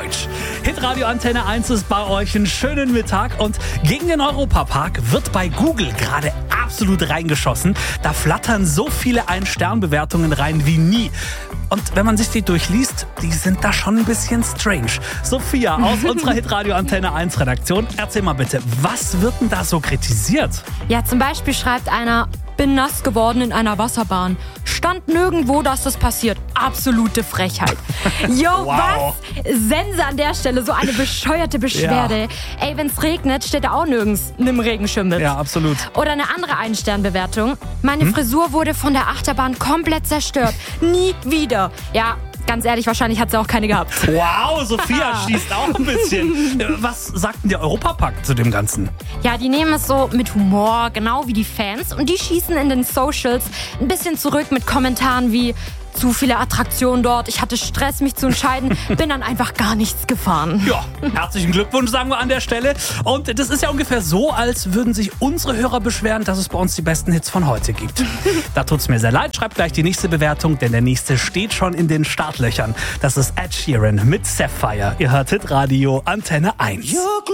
Deutsch. Hitradio Antenne 1 ist bei euch. Einen schönen Mittag. Und gegen den Europapark wird bei Google gerade absolut reingeschossen. Da flattern so viele Ein-Stern-Bewertungen rein wie nie. Und wenn man sich die durchliest, die sind da schon ein bisschen strange. Sophia aus unserer Hitradio Antenne 1 Redaktion, erzähl mal bitte, was wird denn da so kritisiert? Ja, zum Beispiel schreibt einer: bin nass geworden in einer Wasserbahn. Stand nirgendwo, dass das passiert. Absolute Frechheit. Jo, Wow. was? Sense an der Stelle, so eine bescheuerte Beschwerde. Ja. Ey, wenn's regnet, steht da auch nirgends einem Regenschirm mit. Ja, absolut. Oder eine andere Ein-Stern-Bewertung. Meine Frisur wurde von der Achterbahn komplett zerstört. Nie wieder. Ja, ganz ehrlich, wahrscheinlich hat sie auch keine gehabt. Wow, Sophia schießt auch ein bisschen. Was sagt denn der Europapark zu dem Ganzen? Ja, die nehmen es so mit Humor, genau wie die Fans. Und die schießen in den Socials ein bisschen zurück mit Kommentaren wie: zu viele Attraktionen dort, ich hatte Stress, mich zu entscheiden, bin dann einfach gar nichts gefahren. Ja, herzlichen Glückwunsch, sagen wir an der Stelle. Und das ist ja ungefähr so, als würden sich unsere Hörer beschweren, dass es bei uns die besten Hits von heute gibt. Da tut's mir sehr leid, schreibt gleich die nächste Bewertung, denn der nächste steht schon in den Startlöchern. Das ist Ed Sheeran mit Sapphire. Ihr hört Hitradio Antenne 1.